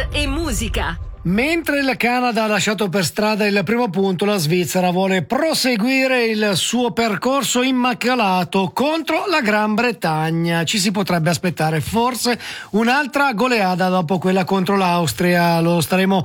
sport e musica. Mentre il Canada ha lasciato per strada il primo punto, la Svizzera vuole proseguire il suo percorso immacolato contro la Gran Bretagna. Ci si potrebbe aspettare forse un'altra goleada dopo quella contro l'Austria. Lo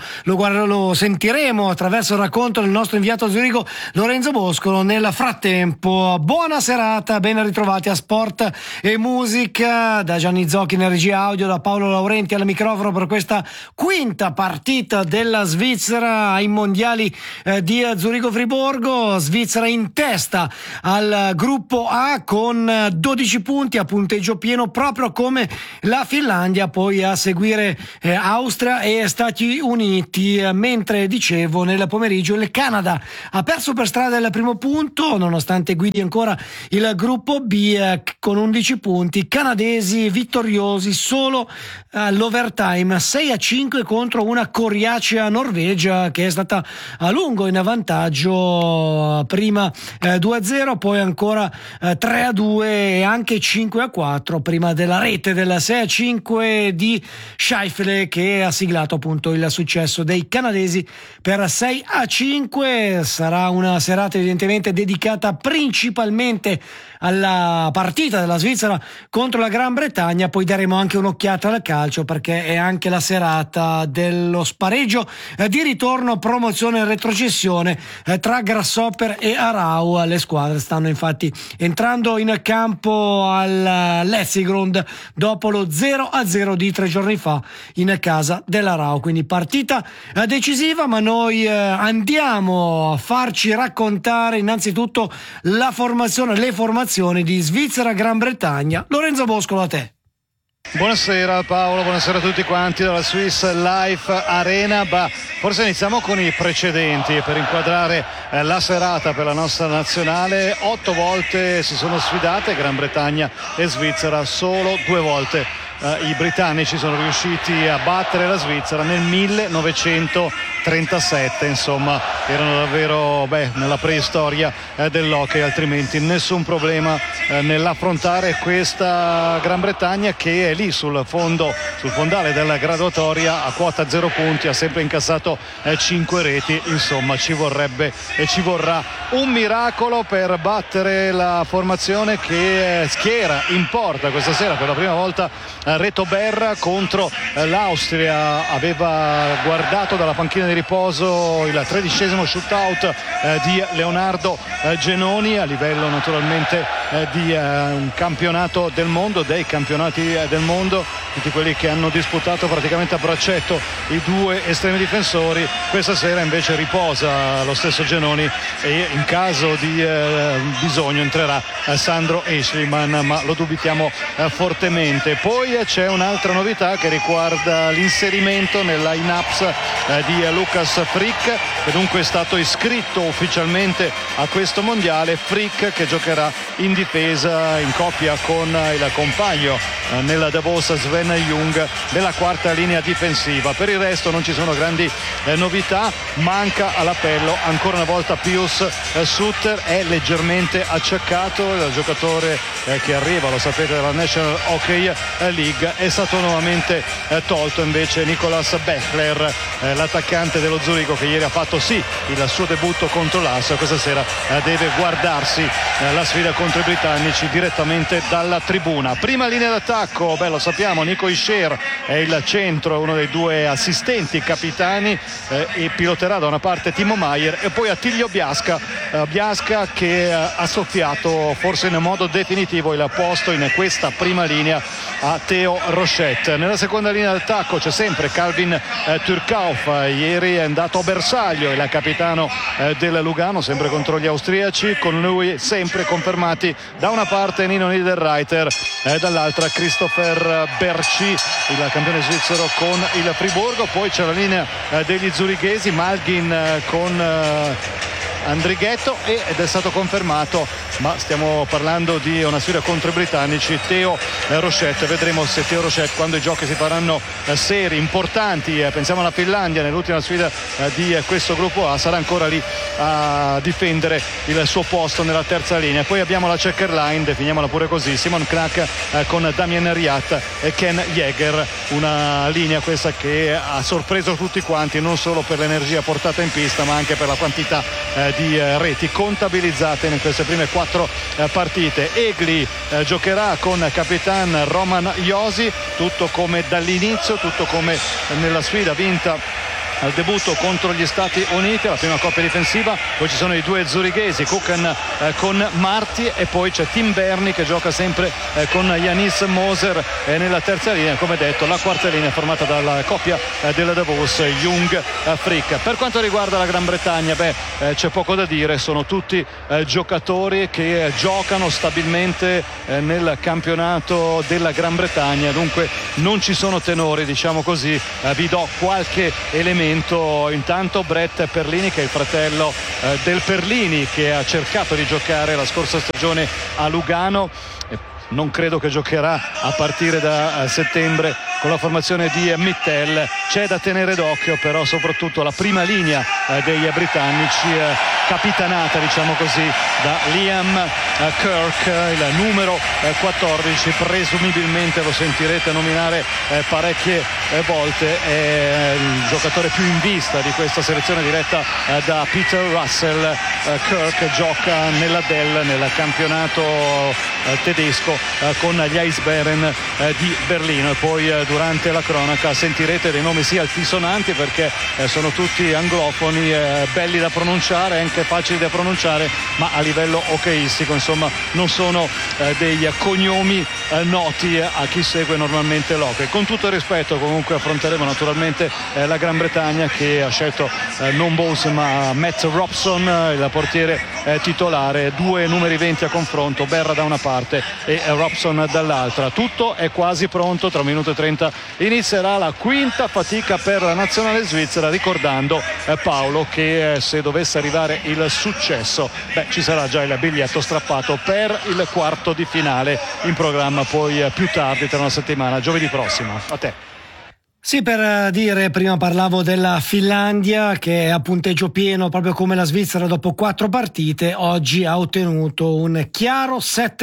sentiremo attraverso il racconto del nostro inviato a Zurigo Lorenzo Boscolo. Nel frattempo, buona serata, ben ritrovati a Sport e Musica da Gianni Zocchi in regia audio, da Paolo Laurenti al microfono per questa quinta partita della Svizzera ai mondiali di Zurigo-Friburgo. Svizzera in testa al gruppo A con 12 punti a punteggio pieno, proprio come la Finlandia, poi a seguire Austria e Stati Uniti, mentre dicevo nel pomeriggio il Canada ha perso per strada il primo punto nonostante guidi ancora il gruppo B con 11 punti. Canadesi vittoriosi solo all'overtime 6-5 contro una coriacea Norvegia che è stata a lungo in vantaggio, prima 2-0, poi ancora 3-2 e anche 5-4 prima della rete del 6-5 di Scheifele, che ha siglato appunto il successo dei canadesi per 6-5. Sarà una serata evidentemente dedicata principalmente alla partita della Svizzera contro la Gran Bretagna, poi daremo anche un'occhiata al calcio perché è anche la serata dello spareggio di ritorno, promozione e retrocessione tra Grasshopper e Aarau. Le squadre stanno infatti entrando in campo al Letzigrund dopo lo 0-0 di 3 giorni fa in casa dell'Aarau, quindi partita decisiva, ma noi andiamo a farci raccontare innanzitutto le formazioni di Svizzera-Gran Bretagna. Lorenzo Boscolo, a te. Buonasera Paolo, buonasera a tutti quanti dalla Swiss Life Arena. Forse iniziamo con i precedenti per inquadrare la serata per la nostra nazionale. 8 volte si sono sfidate Gran Bretagna e Svizzera, solo 2 volte i britannici sono riusciti a battere la Svizzera nel 1937. Insomma, erano davvero nella preistoria dell'hockey, altrimenti nessun problema nell'affrontare questa Gran Bretagna che è lì sul fondale della graduatoria a quota 0 punti, ha sempre incassato 5 reti. Insomma, ci vorrebbe e ci vorrà un miracolo per battere la formazione che schiera in porta questa sera per la prima volta Reto Berra contro l'Austria. Aveva guardato dalla panchina di riposo il 13° shootout di Leonardo Genoni a livello naturalmente di un campionato del mondo, dei campionati del mondo, tutti quelli che hanno disputato praticamente a braccetto i 2 estremi difensori. Questa sera invece riposa lo stesso Genoni e in caso di bisogno entrerà Sandro Eschliman, ma lo dubitiamo fortemente. Poi c'è un'altra novità che riguarda l'inserimento nel line-ups di Lukas Frick, che dunque è stato iscritto ufficialmente a questo mondiale. Frick che giocherà in difesa in coppia con il compagno nella Davos Sven Jung della quarta linea difensiva. Per il resto non ci sono grandi novità. Manca all'appello ancora una volta Pius Sutter, è leggermente acciaccato, il giocatore che arriva, lo sapete, dalla National Hockey League. È stato nuovamente tolto invece Nicolas Bechler, l'attaccante dello Zurigo, che ieri ha fatto sì il suo debutto contro l'Asso. Questa sera deve guardarsi la sfida contro i britannici direttamente dalla tribuna. Prima linea d'attacco, lo sappiamo, Nico Isher è il centro, uno dei 2 assistenti capitani, e piloterà da una parte Timo Maier e poi Attilio Biasca che ha soffiato forse in modo definitivo il posto in questa prima linea a Theo Rochette. Nella seconda linea d'attacco c'è sempre Calvin Turkauf, ieri è andato a bersaglio, il capitano del Lugano, sempre contro gli austriaci, con lui sempre confermati da una parte Nino Niederreiter e dall'altra Christopher Berchi, il campione svizzero con il Friburgo. Poi c'è la linea degli zurighesi, Malgin con Andrighetto, ed è stato confermato ma stiamo parlando di una sfida contro i britannici. Théo Rochette, vedremo se Théo Rochette, quando i giochi si faranno seri, importanti, pensiamo alla Finlandia nell'ultima sfida di questo gruppo A, sarà ancora lì a difendere il suo posto nella terza linea. Poi abbiamo la checker line, definiamola pure così, Simon Knack con Damien Riat e Ken Jäger, una linea questa che ha sorpreso tutti quanti, non solo per l'energia portata in pista ma anche per la quantità di reti contabilizzate in queste prime 4 partite. Egli giocherà con Capitan Roman Josi, tutto come dall'inizio, tutto come nella sfida vinta al debutto contro gli Stati Uniti, la prima coppia difensiva. Poi ci sono i due zurighesi, Kukan con Marti, e poi c'è Tim Berni che gioca sempre con Yanis Moser nella terza linea. Come detto, la quarta linea è formata dalla coppia della Davos, Jung Frick. Per quanto riguarda la Gran Bretagna, c'è poco da dire, sono tutti giocatori che giocano stabilmente nel campionato della Gran Bretagna, dunque non ci sono tenori, diciamo così. Vi do qualche elemento. Intanto Brett Perlini, che è il fratello del Perlini, che ha cercato di giocare la scorsa stagione a Lugano, non credo che giocherà a partire da settembre con la formazione di Mittel. C'è da tenere d'occhio però soprattutto la prima linea dei britannici, capitanata diciamo così da Liam Kirk, il numero 14, presumibilmente lo sentirete nominare parecchie volte, è il giocatore più in vista di questa selezione diretta da Peter Russell. Kirk gioca nella Dell, nel campionato tedesco, con gli Eisbären di Berlino, e poi durante la cronaca sentirete dei nomi sì altisonanti perché sono tutti anglofoni, belli da pronunciare, anche facili da pronunciare, ma a livello hockeyistico insomma non sono dei cognomi noti a chi segue normalmente l'hockey. Con tutto il rispetto comunque affronteremo naturalmente la Gran Bretagna, che ha scelto non Bowes ma Matt Robson, il portiere titolare, 2 numeri 20 a confronto, Berra da una parte e Robson dall'altra. Tutto è quasi pronto, tra 1 minuto e 30 inizierà la quinta fatica per la nazionale svizzera, ricordando Paolo che se dovesse arrivare il successo ci sarà già il biglietto strappato per il quarto di finale, in programma poi più tardi, tra una settimana, giovedì prossimo. A te. Sì, per dire, prima parlavo della Finlandia che è a punteggio pieno proprio come la Svizzera dopo 4 partite, oggi ha ottenuto un chiaro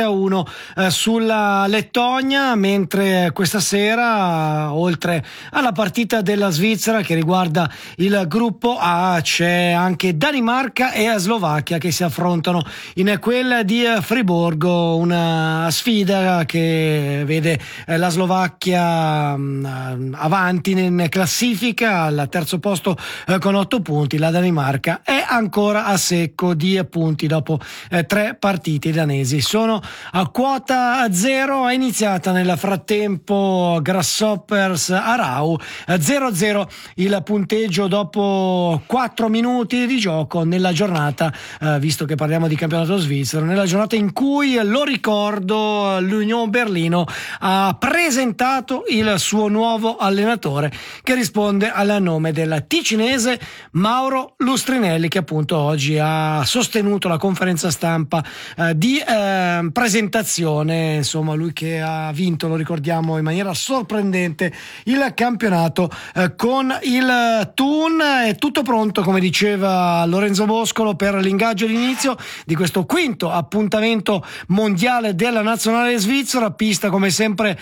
7-1 sulla Lettonia, mentre questa sera, oltre alla partita della Svizzera che riguarda il gruppo A, c'è anche Danimarca e Slovacchia che si affrontano in quella di Friburgo, una sfida che vede la Slovacchia avanti in classifica al terzo posto con 8 punti. La Danimarca è ancora a secco di punti dopo 3 partite. I danesi sono a quota 0. È iniziata nel frattempo Grasshoppers Arau 0-0 il punteggio dopo 4 minuti di gioco nella giornata, visto che parliamo di campionato svizzero, nella giornata in cui, lo ricordo, l'Union Berlino ha presentato il suo nuovo allenatore, che risponde al nome del ticinese Mauro Lustrinelli, che appunto oggi ha sostenuto la conferenza stampa di presentazione. Insomma, lui che ha vinto, lo ricordiamo, in maniera sorprendente il campionato con il Thun. È tutto pronto, come diceva Lorenzo Boscolo, per l'ingaggio d'inizio di questo quinto appuntamento mondiale della nazionale svizzera. Pista come sempre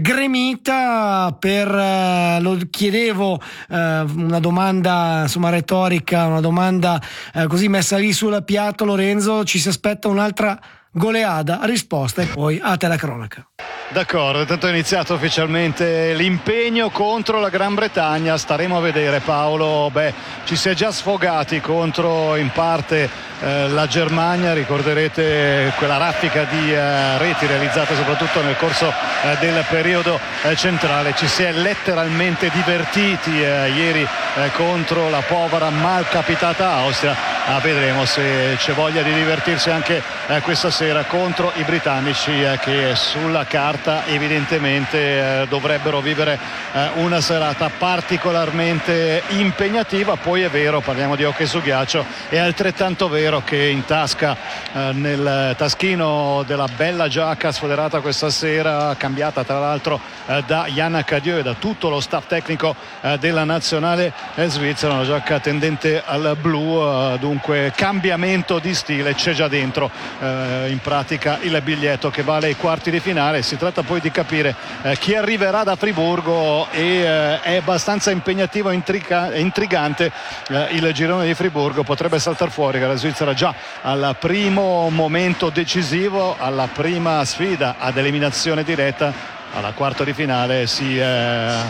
gremita per lo chiedevo, una domanda insomma retorica, una domanda così messa lì sul piatto. Lorenzo, ci si aspetta un'altra goleada? Risposta e poi a te la cronaca. D'accordo, intanto è iniziato ufficialmente l'impegno contro la Gran Bretagna, staremo a vedere. Paolo, ci si è già sfogati contro in parte la Germania, ricorderete quella raffica di reti realizzate soprattutto nel corso del periodo centrale. Ci si è letteralmente divertiti ieri contro la povera malcapitata Austria. Vedremo se c'è voglia di divertirsi anche questa sera contro i britannici, che sulla carta evidentemente dovrebbero vivere una serata particolarmente impegnativa. Poi è vero, parliamo di hockey su ghiaccio, è altrettanto vero che in tasca, nel taschino della bella giacca sfoderata questa sera, cambiata tra l'altro da Yann Cadieux e da tutto lo staff tecnico della nazionale svizzera, una giacca tendente al blu, dunque cambiamento di stile c'è già dentro in pratica il biglietto che vale i quarti di finale. Si tratta poi di capire chi arriverà da Friburgo e è abbastanza impegnativo e intrigante il girone di Friburgo. Potrebbe saltare fuori che la Svizzera già al primo momento decisivo, alla prima sfida ad eliminazione diretta, alla quarta di finale andrà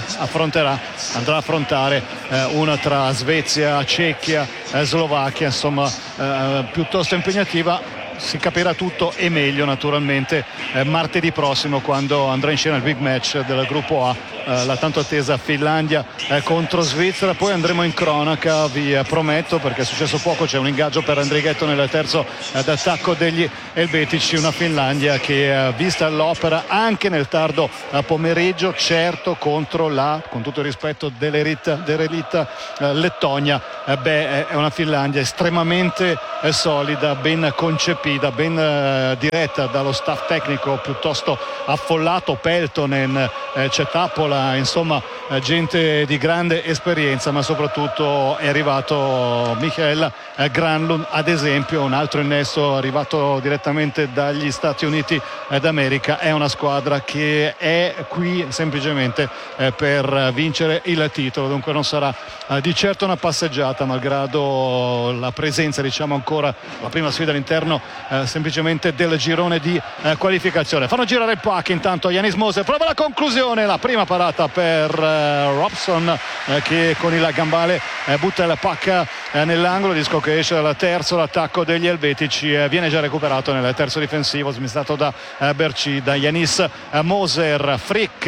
a affrontare una tra Svezia, Cecchia, Slovacchia, insomma piuttosto impegnativa. Si capirà tutto e meglio naturalmente martedì prossimo, quando andrà in scena il big match del gruppo A, la tanto attesa Finlandia contro Svizzera. Poi andremo in cronaca, vi prometto, perché è successo poco, c'è un ingaggio per Andrighetto nel terzo d'attacco degli elvetici, una Finlandia che vista all'opera anche nel tardo pomeriggio, certo contro con tutto il rispetto dell'elite Lettonia, è una Finlandia estremamente solida, ben concepita, ben diretta dallo staff tecnico piuttosto affollato, Peltonen, Cetapola, insomma gente di grande esperienza, ma soprattutto è arrivato Michael Granlund, ad esempio, un altro innesto arrivato direttamente dagli Stati Uniti d'America. È una squadra che è qui semplicemente per vincere il titolo, dunque non sarà di certo una passeggiata, malgrado la presenza, diciamo, ancora la prima sfida all'interno semplicemente del girone di qualificazione. Fanno girare il puck intanto Janis Moser, prova la conclusione, la prima parata per Robson che con il gambale butta il puck nell'angolo, disco che esce dal terzo. L'attacco degli elvetici viene già recuperato nel terzo difensivo, smistato da Berchi, da Janis Moser.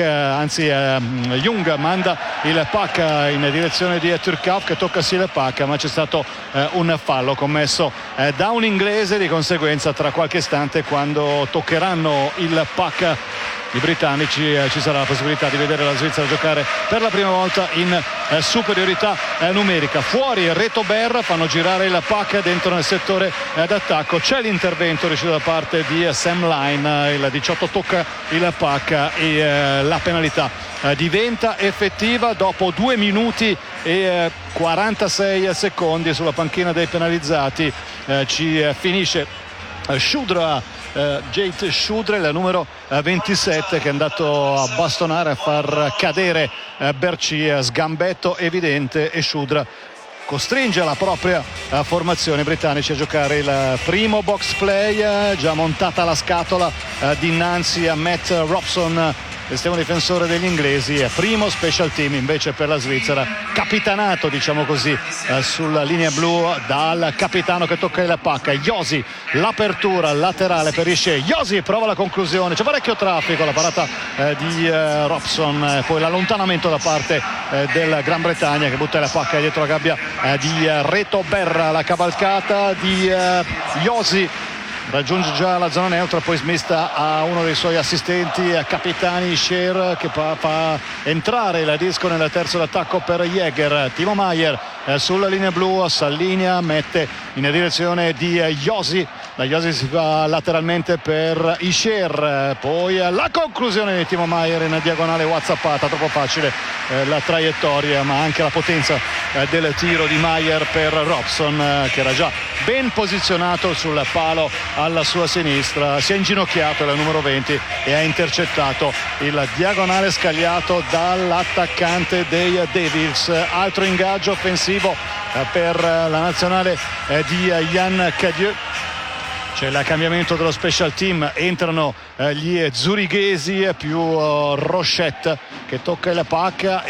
Jung manda il puck in direzione di Turkov, che tocca sì il puck, ma c'è stato un fallo commesso da un inglese. Di conseguenza tra qualche istante, quando toccheranno il puck i britannici, ci sarà la possibilità di vedere la Svizzera giocare per la prima volta in superiorità numerica. Fuori Retober, fanno girare il puck dentro nel settore d'attacco, c'è l'intervento riuscito da parte di Sam Line, il 18 tocca il puck e la penalità diventa effettiva dopo 2 minuti e 46 secondi. Sulla panchina dei penalizzati ci finisce Jade Shudra, il numero 27, che è andato a bastonare, a far cadere Berchi, sgambetto evidente, e Shudra costringe la propria formazione britannici a giocare il primo box play, già montata la scatola dinanzi a Matt Robson, estremo difensore degli inglesi. Primo special team invece per la Svizzera, capitanato, diciamo così, sulla linea blu dal capitano che tocca il puck. Josi, l'apertura laterale per Richer, Josi prova la conclusione, c'è parecchio traffico, la parata di Robson, poi l'allontanamento da parte del Gran Bretagna, che butta il puck dietro la gabbia di Retober. La cavalcata di Josi raggiunge già la zona neutra, poi smista a uno dei suoi assistenti capitani, Scher, che fa entrare il disco nel terzo d'attacco per Jäger. Timo Maier sulla linea blu, s'allinea, mette in direzione di Josi. Da Josi si va lateralmente per Ischer, poi la conclusione di Timo Maier in diagonale whatsappata, troppo facile la traiettoria, ma anche la potenza del tiro di Maier per Robson, che era già ben posizionato sul palo alla sua sinistra. Si è inginocchiato il numero 20 e ha intercettato il diagonale scagliato dall'attaccante dei Devils. Altro ingaggio offensivo per la nazionale di Yann Cadieux. C'è il cambiamento dello special team, entrano gli zurighesi più Rochette, che tocca il puck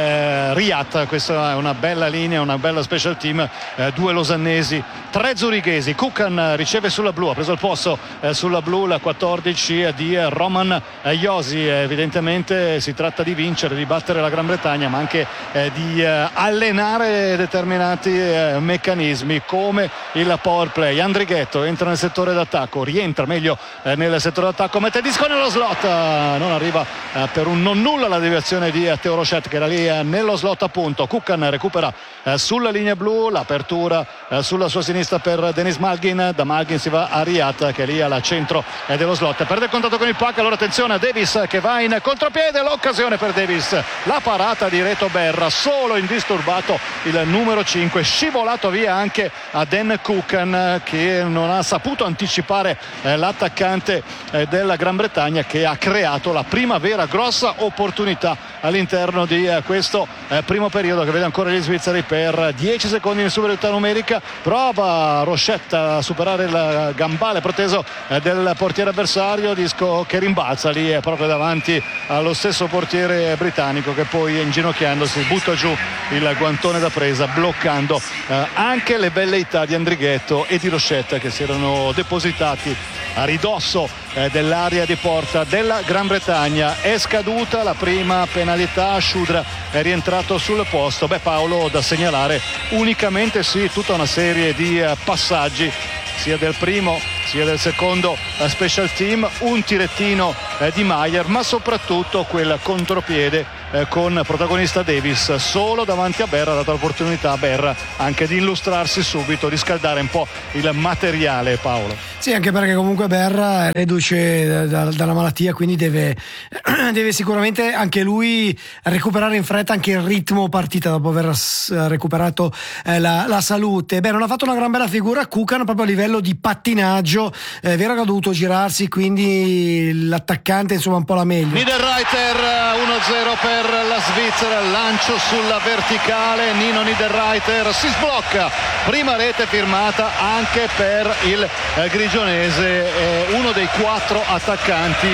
e Riyad. Questa è una bella linea, una bella special team, 2 losannesi, 3 zurighesi. Kukan riceve sulla blu, ha preso il posto sulla blu, la 14 di Roman Josi. Evidentemente si tratta di vincere, di battere la Gran Bretagna, ma anche di allenare determinati meccanismi come il power play. Andrighetto entra nel settore d'attacco, rientra meglio nel settore d'attacco, mette il disco nello slot, non arriva per un non nulla la deviazione di Theo Rochette, che era lì nello slot appunto. Kukan recupera sulla linea blu, l'apertura sulla sua sinistra per Denis Malgin, da Malgin si va a Riyad che è lì al centro dello slot, perde il contatto con il puck. Allora attenzione a Davis che va in contropiede, l'occasione per Davis, la parata di Reto Berra, solo indisturbato il numero 5, scivolato via anche a Dan Kukan che non ha saputo anticipare l'attaccante della Gran Bretagna, che ha creato la prima vera grossa opportunità all'interno di questo primo periodo, che vede ancora gli svizzeri per 10 secondi in superiorità numerica. Prova Rochette a superare il gambale proteso del portiere avversario, disco che rimbalza lì proprio davanti allo stesso portiere britannico, che poi inginocchiandosi butta giù il guantone da presa, bloccando anche le velleità di Andrighetto e di Rochette, che si erano depositati a ridosso dell'area di porta della Gran Bretagna. È scaduta la prima penalità, Shudra è rientrato sul posto. Paolo, da segnalare unicamente tutta una serie di passaggi, sia del primo sia del secondo special team, un tirettino di Maier, ma soprattutto quel contropiede con protagonista Davis solo davanti a Berra. Ha dato l'opportunità a Berra anche di illustrarsi subito, di scaldare un po' il materiale, Paolo. Sì, anche perché comunque Berra è reduce dalla malattia, quindi deve sicuramente anche lui recuperare in fretta anche il ritmo partita dopo aver recuperato la salute. Non ha fatto una gran bella figura Kukan proprio a livello di pattinaggio, è vero che ha dovuto girarsi, quindi l'attaccante insomma un po' la meglio. Niederreiter 1-0 per la Svizzera, lancio sulla verticale, Nino Niederreiter si sblocca, prima rete firmata anche per il grigionese, uno dei 4 attaccanti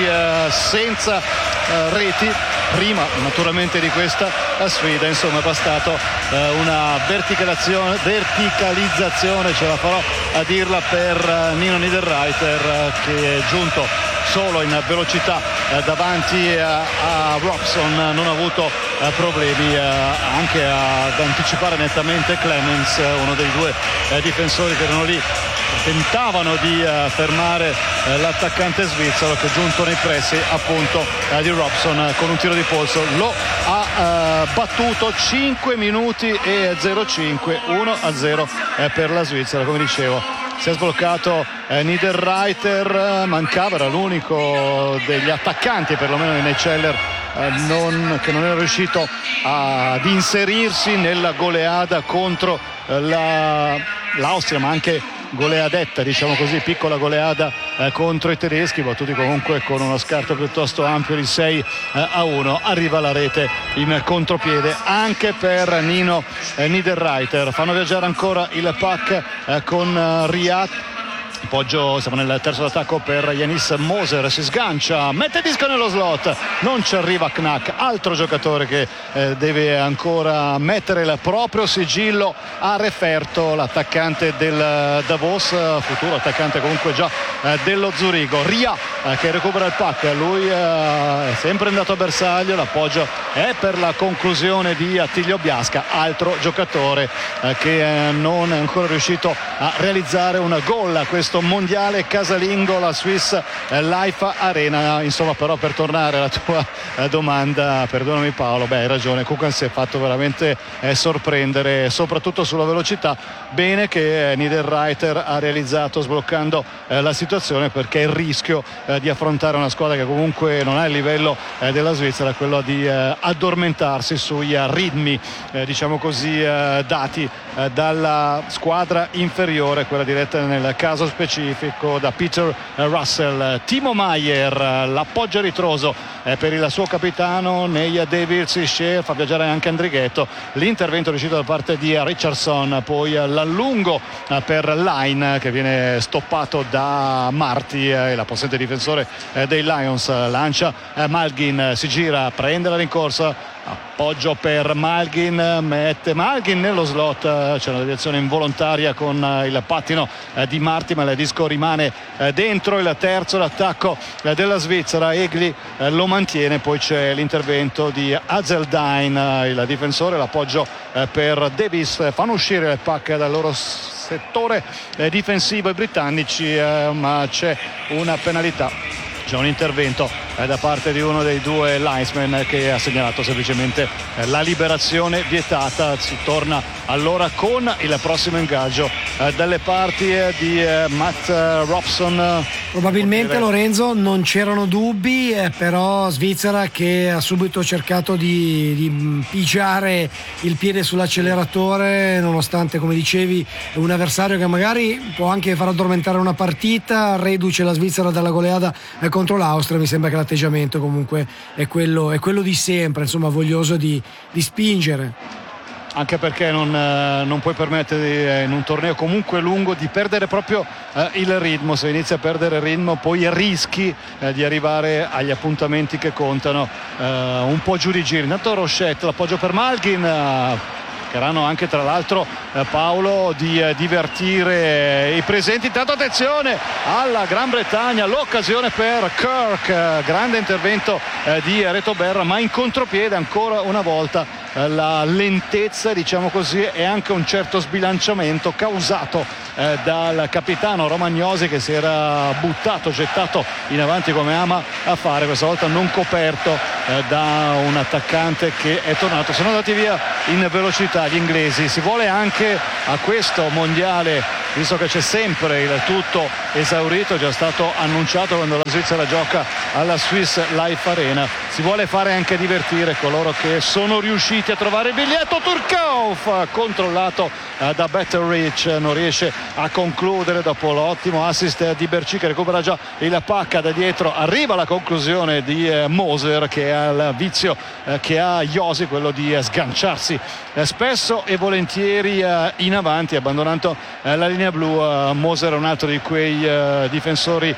senza reti prima naturalmente di questa sfida. Insomma è bastato una verticalizzazione, ce la farò a dirla, per Nino Niederreiter, che è giunto solo in velocità davanti a Robson, non ha avuto problemi anche ad anticipare nettamente Clemens, uno dei 2 difensori che erano lì, tentavano di fermare l'attaccante svizzero, che giunto nei pressi appunto di Robson con un tiro di polso lo ha battuto. 5 minuti e 05, 1-0 per la Svizzera. Come dicevo, si è sbloccato Niederreiter, mancava, era l'unico degli attaccanti perlomeno di Neitscheller che non era riuscito ad inserirsi nella goleada contro l'Austria, ma anche goleadetta, diciamo così, piccola goleada contro i tedeschi, battuti comunque con uno scarto piuttosto ampio di 6-1. Arriva la rete in contropiede anche per Nino Niederreiter. Fanno viaggiare ancora il puck con Riyad. Poggio, siamo nel terzo d'attacco per Yanis Moser, si sgancia, mette disco nello slot, non ci arriva Knack, altro giocatore che deve ancora mettere il proprio sigillo a referto, l'attaccante del Davos, futuro attaccante comunque già dello Zurigo. Ria che recupera il puck, lui è sempre andato a bersaglio, l'appoggio è per la conclusione di Attilio Biasca, altro giocatore che non è ancora riuscito a realizzare un gol a questo mondiale casalingo, la Swiss Life Arena. Insomma, però, per tornare alla tua domanda, perdonami Paolo, hai ragione, Kukan si è fatto veramente sorprendere, soprattutto sulla velocità. Bene che Niederreiter ha realizzato sbloccando la situazione, perché il rischio di affrontare una squadra che comunque non ha il livello della Svizzera, quello di addormentarsi sui ritmi diciamo così dati dalla squadra inferiore, quella diretta nel caso specifico da Peter Russell. Timo Maier, l'appoggio ritroso per il suo capitano nei Devils, fa viaggiare anche Andrighetto, l'intervento riuscito da parte di Richardson, poi l'allungo per Line che viene stoppato da Marti e la possente difesa difensore dei Lions. Lancia Malgin, si gira, prende la rincorsa, appoggio per Malgin, mette Malgin nello slot, c'è una deviazione involontaria con il pattino di Marti, ma il disco rimane dentro. Il terzo l'attacco della Svizzera, Egli lo mantiene, poi c'è l'intervento di Hazeldine, il difensore, l'appoggio per Davis, fanno uscire il pack dal loro settore difensivo i britannici, ma c'è una penalità, c'è un intervento da parte di uno dei due linesmen che ha segnalato semplicemente la liberazione vietata. Si torna allora con il prossimo ingaggio dalle parti di Matt Robson. Probabilmente, Lorenzo, non c'erano dubbi, però Svizzera che ha subito cercato di pigiare il piede sull'acceleratore, nonostante, come dicevi, un avversario che magari può anche far addormentare una partita, reduce la Svizzera dalla goleada contro l'Austria. Mi sembra che l'atteggiamento comunque è quello di sempre, insomma, voglioso di spingere. Anche perché non puoi permettere in un torneo comunque lungo di perdere proprio il ritmo. Se inizi a perdere il ritmo poi rischi di arrivare agli appuntamenti che contano un po' giù di giri. Intanto Rochette, l'appoggio per Malgin, cercheranno anche tra l'altro Paolo di divertire i presenti. Intanto attenzione alla Gran Bretagna, l'occasione per Kirk, grande intervento di Reto Berra, ma in contropiede ancora una volta la lentezza, diciamo così, e anche un certo sbilanciamento causato dal capitano Romagnosi, che si era gettato in avanti come ama a fare, questa volta non coperto da un attaccante che è tornato. Sono andati via in velocità gli inglesi. Si vuole anche a questo mondiale, visto che c'è sempre il tutto esaurito, è già stato annunciato quando la Svizzera gioca alla Swiss Life Arena, si vuole fare anche divertire coloro che sono riusciti a trovare il biglietto. Turkov, controllato da Betteridge, non riesce a concludere dopo l'ottimo assist di Berci, che recupera già il pack da dietro. Arriva la conclusione di Moser, che ha il vizio che ha Josi, quello di sganciarsi spesso e volentieri in avanti, abbandonando la linea blu. Moser è un altro di quei difensori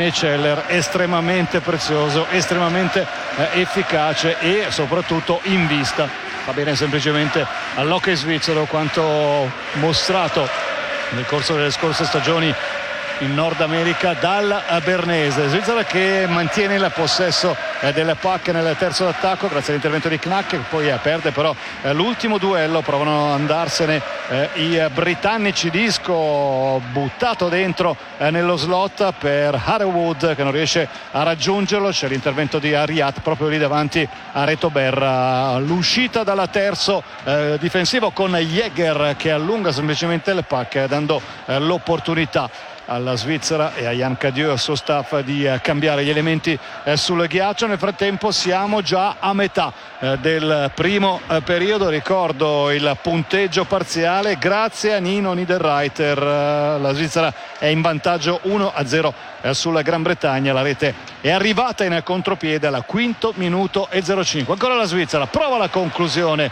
NHL estremamente prezioso, estremamente efficace e soprattutto in vista. Va bene semplicemente all'hockey svizzero quanto mostrato nel corso delle scorse stagioni in Nord America dal Bernese. Svizzera che mantiene il possesso del pack nel terzo d'attacco grazie all'intervento di Knack, che poi perde però l'ultimo duello. Provano ad andarsene i britannici. Disco buttato dentro nello slot per Harewood, che non riesce a raggiungerlo. C'è l'intervento di Ariat proprio lì davanti a Reto Berra. L'uscita dalla terzo difensivo con Jäger, che allunga semplicemente il pack, dando l'opportunità alla Svizzera e a Jan Cadieux, al suo staff, di cambiare gli elementi sul ghiaccio. Nel frattempo siamo già a metà del primo periodo. Ricordo il punteggio parziale grazie a Nino Niederreiter. La Svizzera è in vantaggio 1-0 sulla Gran Bretagna. La rete è arrivata in contropiede al quinto minuto e 05. Ancora la Svizzera prova la conclusione.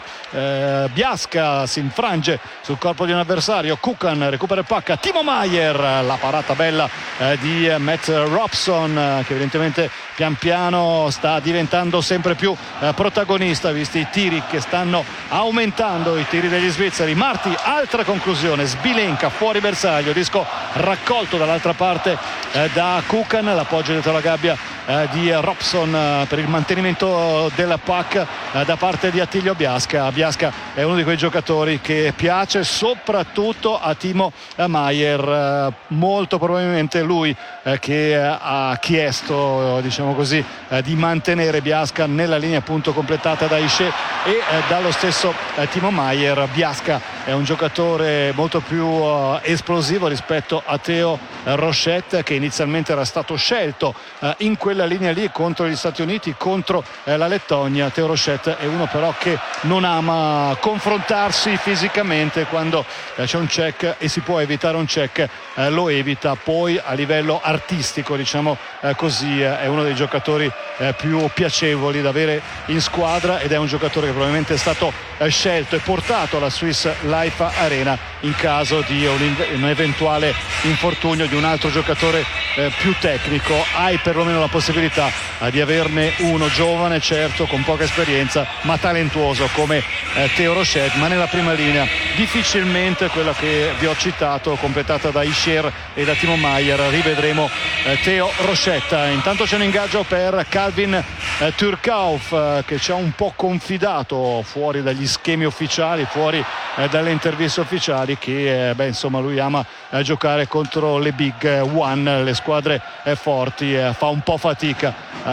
Biasca si infrange sul corpo di un avversario. Kukan recupera il pack. Timo Maier, la parata bella di Matt Robson, che evidentemente pian piano sta diventando sempre più protagonista, visti i tiri che stanno aumentando, i tiri degli svizzeri. Marti, altra conclusione, sbilenca fuori bersaglio, disco raccolto dall'altra parte da Kukan, l'appoggio dietro la gabbia di Robson per il mantenimento del pack da parte di Attilio Biasca. Biasca è uno di quei giocatori che piace soprattutto a Timo Maier, molto probabilmente lui che ha chiesto, diciamo così, di mantenere Biasca nella linea appunto completata da Ishe e dallo stesso Timo Maier. Biasca è un giocatore molto più esplosivo rispetto a Theo Rochette, che inizialmente era stato scelto in quella linea lì contro gli Stati Uniti, contro la Lettonia. Theo Rochette è uno però che non ama confrontarsi fisicamente. Quando c'è un check e si può evitare un check lo evita. Poi a livello artistico, diciamo così, è uno dei giocatori più piacevoli da avere in squadra, ed è un giocatore che probabilmente è stato scelto e portato alla Swiss Life Arena in caso di un eventuale infortunio di un altro giocatore più tecnico. Hai perlomeno la possibilità di averne uno giovane, certo, con poca esperienza, ma talentuoso come Theo Rochette, ma nella prima linea difficilmente quella che vi ho citato, completata da Ischier e da Timo Maier, rivedremo Theo Rochette. Intanto c'è un ingaggio per Calvin Turcauf, che ci ha un po' confidato fuori dagli schemi ufficiali, fuori dalle interviste ufficiali, che insomma lui ama giocare contro le big one, le squadre forti, fa un po' fatica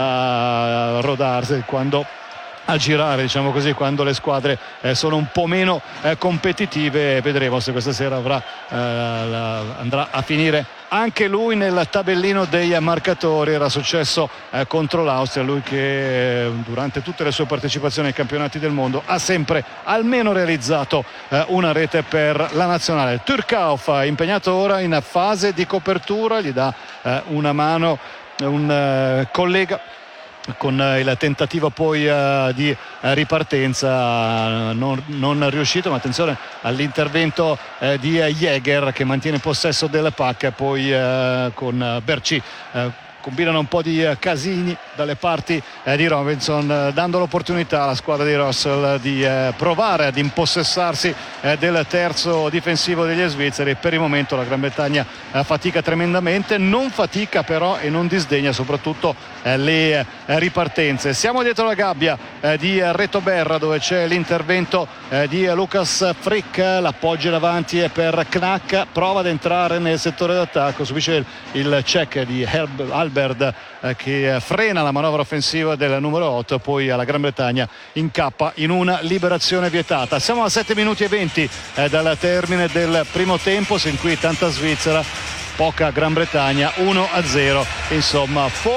a rodarsi a girare, diciamo così, quando le squadre sono un po' meno competitive. Vedremo se questa sera andrà a finire anche lui nel tabellino dei marcatori. Era successo contro l'Austria, lui che durante tutte le sue partecipazioni ai campionati del mondo ha sempre almeno realizzato una rete per la nazionale. Turcauf impegnato ora in fase di copertura, gli dà una mano un collega con il tentativo poi di ripartenza non riuscito, ma attenzione all'intervento di Jäger, che mantiene possesso del pack, poi con Berchi combinano un po' di casini dalle parti di Robinson, dando l'opportunità alla squadra di Russell di provare ad impossessarsi del terzo difensivo degli svizzeri. Per il momento la Gran Bretagna fatica tremendamente, non fatica però e non disdegna soprattutto le ripartenze. Siamo dietro la gabbia di Retoberra, dove c'è l'intervento di Lucas Frick, l'appoggio davanti è per Knack, prova ad entrare nel settore d'attacco, subisce il check di Albert che frena la manovra offensiva del numero 8, poi alla Gran Bretagna incappa in una liberazione vietata. Siamo a 7 minuti e 20 dal termine del primo tempo, sin qui tanta Svizzera, poca Gran Bretagna, 1-0, insomma